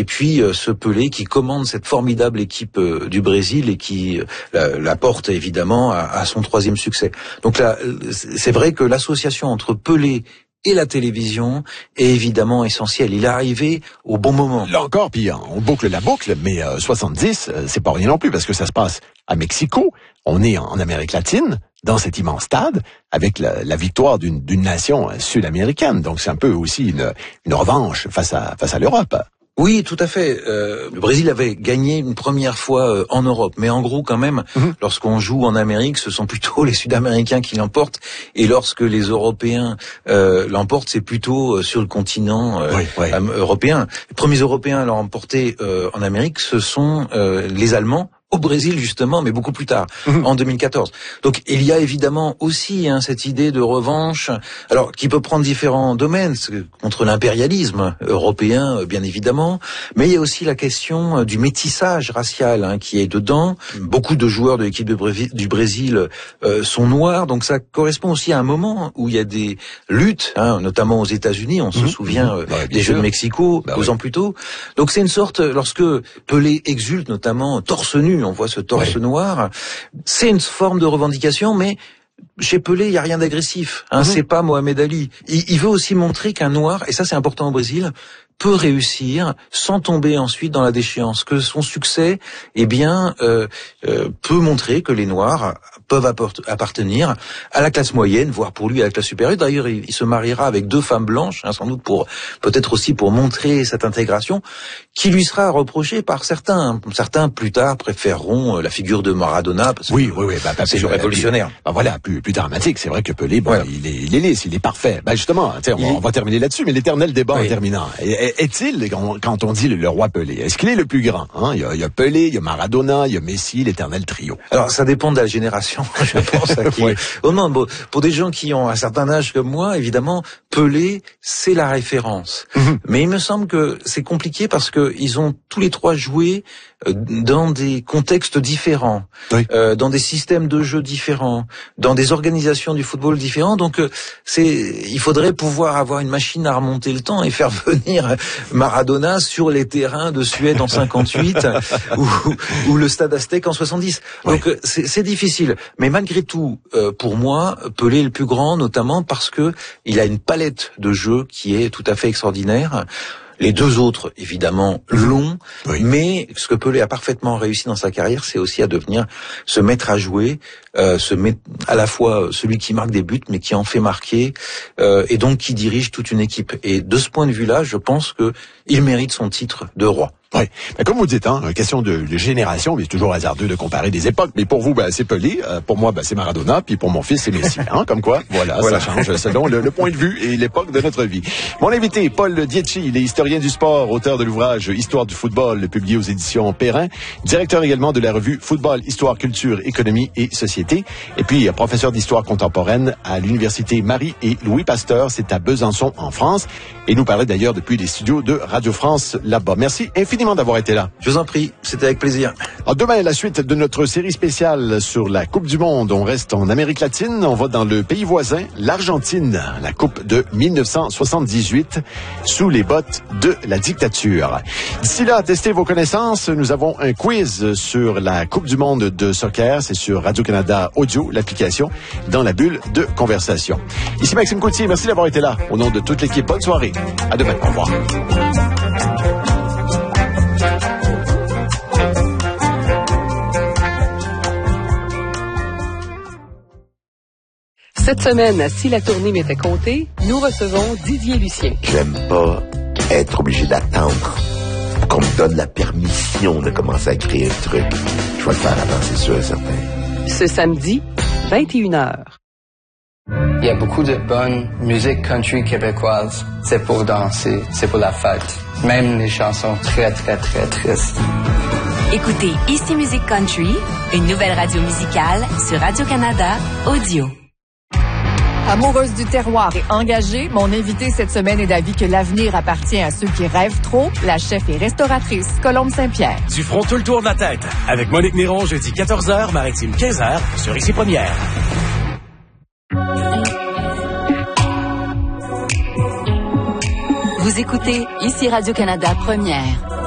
puis ce Pelé qui commande cette formidable équipe du Brésil et qui la porte évidemment à son troisième succès. Donc là, c'est vrai que l'association entre Pelé et la télévision est évidemment essentielle. Il est arrivé au bon moment. Là encore, puis on boucle la boucle, mais 70, c'est pas rien non plus, parce que ça se passe à Mexico. On est en Amérique latine, dans cet immense stade, avec la victoire d'une nation sud-américaine. Donc c'est un peu aussi une revanche face à l'Europe. Oui, tout à fait. Le Brésil avait gagné une première fois en Europe, mais en gros, quand même, lorsqu'on joue en Amérique, ce sont plutôt les Sud-Américains qui l'emportent, et lorsque les Européens l'emportent, c'est plutôt sur le continent européen. Les premiers Européens à l'ont emporté en Amérique, ce sont les Allemands. Au Brésil, justement, mais beaucoup plus tard, en 2014. Donc, il y a évidemment aussi cette idée de revanche, alors qui peut prendre différents domaines, contre l'impérialisme européen, bien évidemment, mais il y a aussi la question du métissage racial qui est dedans. Beaucoup de joueurs de l'équipe du Brésil sont noirs, donc ça correspond aussi à un moment où il y a des luttes, notamment aux États-Unis. On se souvient des Jeux de Mexico, 2 ans plus tôt. Donc, c'est une sorte, lorsque Pelé exulte, notamment torse nu, on voit ce torse noir. C'est une forme de revendication, mais chez Pelé, il n'y a rien d'agressif. C'est pas Mohamed Ali. Il veut aussi montrer qu'un noir, et ça c'est important au Brésil, peut réussir sans tomber ensuite dans la déchéance. Que son succès, peut montrer que les Noirs peuvent appartenir à la classe moyenne, voire pour lui à la classe supérieure. D'ailleurs, il se mariera avec 2 femmes blanches, sans doute peut-être aussi pour montrer cette intégration, qui lui sera reprochée par certains. Certains plus tard préféreront la figure de Maradona parce que c'est le révolutionnaire. Plus dramatique. C'est vrai que Pelé, il est lisse, il est parfait. Justement, on va terminer là-dessus, mais l'éternel débat en terminant. Est-il, quand on dit le roi Pelé, est-ce qu'il est le plus grand? Il y a Pelé, il y a Maradona, il y a Messi, l'éternel trio. Alors, ça dépend de la génération, je pense. Pour des gens qui ont un certain âge comme moi, évidemment, Pelé, c'est la référence. Mais il me semble que c'est compliqué parce que ils ont tous les 3 joué dans des contextes différents, dans des systèmes de jeu différents, dans des organisations du football différents. Donc, il faudrait pouvoir avoir une machine à remonter le temps et faire venir Maradona sur les terrains de Suède en 58 ou le Stade Aztèque en 70. Donc, c'est difficile. Mais malgré tout, pour moi, Pelé est le plus grand, notamment parce que il a une palette de jeux qui est tout à fait extraordinaire. Les 2 autres, évidemment, l'ont, mais ce que Pelé a parfaitement réussi dans sa carrière, c'est aussi à se mettre à jouer, à la fois celui qui marque des buts, mais qui en fait marquer, et donc qui dirige toute une équipe. Et de ce point de vue-là, je pense que il mérite son titre de roi. Oui, mais comme vous dites, question de génération, mais c'est toujours hasardeux de comparer des époques. Mais pour vous, c'est Pelé, pour moi, c'est Maradona, puis pour mon fils, c'est Messi. Comme quoi, ça change selon le point de vue et l'époque de notre vie. Mon invité, Paul Dietschi, il est historien du sport, auteur de l'ouvrage Histoire du football, publié aux éditions Perrin, directeur également de la revue Football, Histoire, Culture, Économie et Société, et puis professeur d'histoire contemporaine à l'université Marie et Louis Pasteur, c'est à Besançon, en France, et nous parlait d'ailleurs depuis les studios de Radio France là-bas. Merci infiniment d'avoir été là. Je vous en prie, c'était avec plaisir. Demain, la suite de notre série spéciale sur la Coupe du Monde. On reste en Amérique latine, on va dans le pays voisin, l'Argentine, la Coupe de 1978, sous les bottes de la dictature. D'ici là, testez vos connaissances. Nous avons un quiz sur la Coupe du Monde de soccer. C'est sur Radio-Canada Audio, l'application, dans la bulle de conversation. Ici Maxime Coutier, merci d'avoir été là. Au nom de toute l'équipe, bonne soirée. À demain, au revoir. Cette semaine, si la tournée m'était comptée, nous recevons Didier Lucien. J'aime pas être obligé d'attendre qu'on me donne la permission de commencer à créer un truc. Je vais le faire avant, c'est sûr et certain. Ce samedi, 21h. Il y a beaucoup de bonne musique country québécoise. C'est pour danser, c'est pour la fête. Même les chansons très, très, très tristes. Écoutez Ici Musique Country, une nouvelle radio musicale sur Radio-Canada Audio. Amoureuse du terroir et engagée, mon invitée cette semaine est d'avis que l'avenir appartient à ceux qui rêvent trop. La chef et restauratrice Colombe Saint-Pierre. Du front tout le tour de la tête. Avec Monique Néron, jeudi 14h, Maritime 15h, sur Ici Première. Vous écoutez Ici Radio-Canada Première.